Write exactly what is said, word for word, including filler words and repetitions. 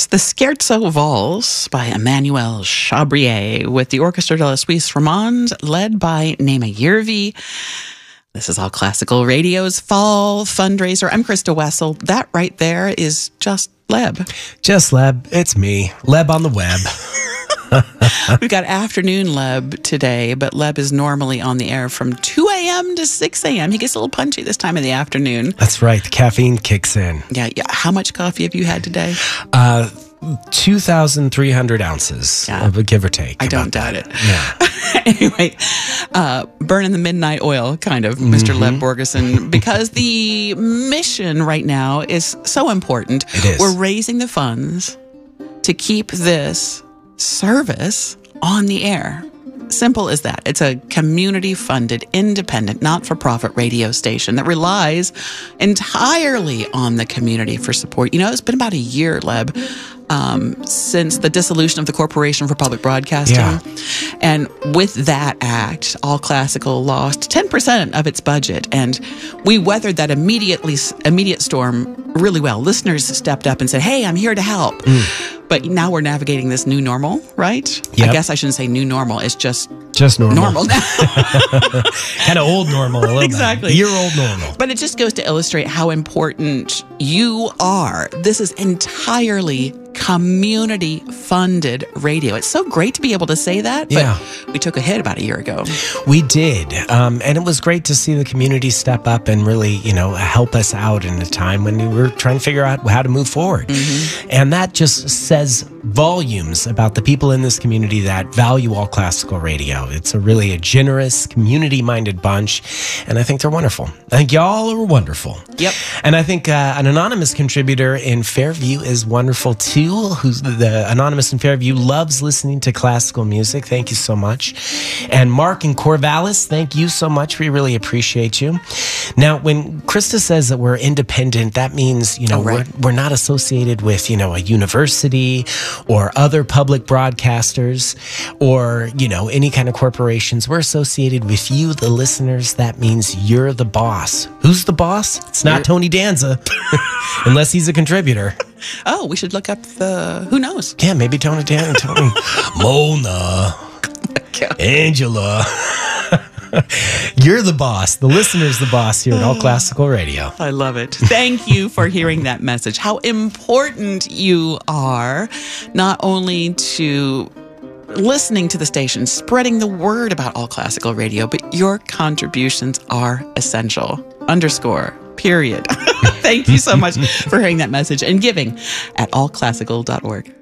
the Scherzo Valse by Emmanuel Chabrier with the Orchestra de la Suisse Romande led by Naima Yervi. This is All Classical Radio's Fall Fundraiser. I'm Krista Wessel. That right there is just Leb. Just Leb. It's me. Leb on the web. We've got afternoon Leb today, but Leb is normally on the air from two a.m. to six a.m. He gets a little punchy this time of the afternoon. That's right. The caffeine kicks in. Yeah. yeah. How much coffee have you had today? Uh, two thousand three hundred ounces, yeah. of a give or take. I don't doubt that. it. Yeah. Anyway, uh, burning the midnight oil, kind of, mm-hmm. Mister Leb Borgeson, because the mission right now is so important. It is. We're raising the funds to keep this service on the air. Simple as that. It's a community-funded, independent, not-for-profit radio station that relies entirely on the community for support. You know, it's been about a year, Leb, um, since the dissolution of the Corporation for Public Broadcasting. Yeah. And with that act, All Classical lost ten percent of its budget. And we weathered that immediately, immediate storm really well. Listeners stepped up and said, hey, I'm here to help. Mm. But now we're navigating this new normal, right? Yep. I guess I shouldn't say new normal. It's just just normal. Normal now. Kind of old normal a little exactly. bit. Year old normal. But it just goes to illustrate how important you are. This is entirely community-funded radio. It's so great to be able to say that, but yeah. we took a hit about a year ago. We did. Um, and it was great to see the community step up and really, you know, help us out in a time when we were trying to figure out how to move forward. Mm-hmm. And that just says volumes about the people in this community that value All Classical Radio. It's a really a generous, community-minded bunch, and I think they're wonderful. I think y'all are wonderful. Yep. And I think uh, an anonymous contributor in Fairview is wonderful too. Who's the anonymous in Fairview loves listening to classical music. Thank you so much. And Mark in Corvallis, thank you so much. We really appreciate you. Now, when Krista says that we're independent, that means, you know, oh, right. we're, we're not associated with, you know, a university or other public broadcasters or, you know, any kind of corporations. We're associated with you, the listeners. That means you're the boss. Who's the boss? It's not you're- Tony Danza, unless he's a contributor. Oh, we should look up the, who knows? Yeah, maybe Tony Dan, Tony, Mona, Angela. You're the boss. The listener's the boss here at All Classical Radio. I love it. Thank you for hearing that message. How important you are, not only to listening to the station, spreading the word about All Classical Radio, but your contributions are essential. Underscore. Period. Thank you so much for hearing that message and giving at all classical dot org.